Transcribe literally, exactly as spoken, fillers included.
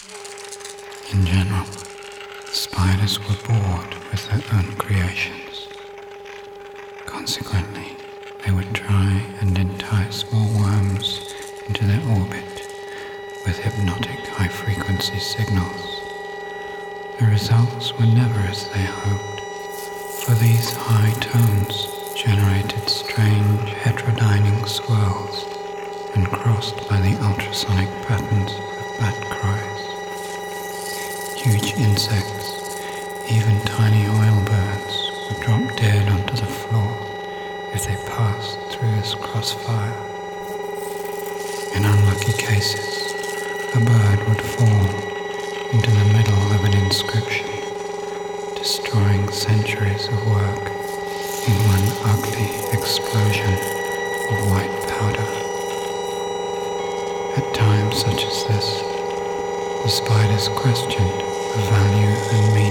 In general, spiders were bored with their own creations. Consequently, they would try and entice more worms into their orbit with hypnotic high-frequency signals. The results were never as they hoped, for these high tones generated strange heterodyning swirls and crossed by the ultrasonic patterns of bat cries. Huge insects, even tiny oil birds, would drop dead onto the floor if they passed through this crossfire. In unlucky cases, a bird would fall into the middle of an inscription, destroying centuries of work in one ugly explosion of white powder. At times such as this, the spiders questioned the value and meaning